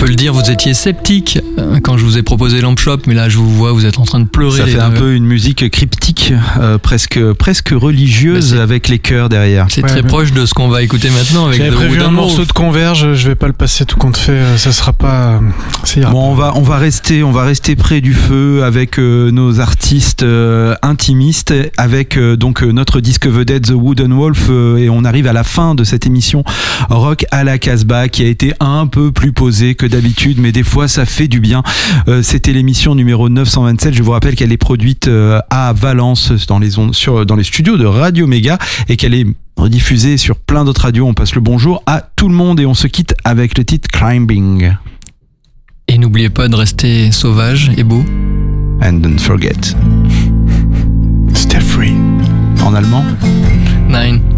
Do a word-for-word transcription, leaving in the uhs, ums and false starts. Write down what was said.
peut le dire, vous étiez sceptique quand je vous ai proposé Lamp Shop, mais là je vous vois, vous êtes en train de pleurer. Ça fait un peu une musique cryptique, euh, presque, presque religieuse, bah avec les chœurs derrière. C'est ouais, très mais... proche de ce qu'on va écouter maintenant avec J'avais The prévu Wooden un morceau Wolf. de Converge, je vais pas le passer tout compte fait, ça sera pas... Ça ira bon, pas. on va, on va rester, on va rester près du feu avec euh, nos artistes euh, intimistes, avec euh, donc euh, notre disque vedette The Wooden Wolf, euh, et on arrive à la fin de cette émission Rock à la Casbah qui a été un peu plus posée que d'habitude, mais des fois ça fait du bien. Euh, c'était l'émission numéro neuf cent vingt-sept. Je vous rappelle qu'elle est produite euh, à Valence dans les ondes, sur, dans les studios de Radio Méga, et qu'elle est rediffusée sur plein d'autres radios. On passe le bonjour à tout le monde et on se quitte avec le titre Climbing. Et n'oubliez pas de rester sauvage et beau. And don't forget. Stay free. En allemand. Nine.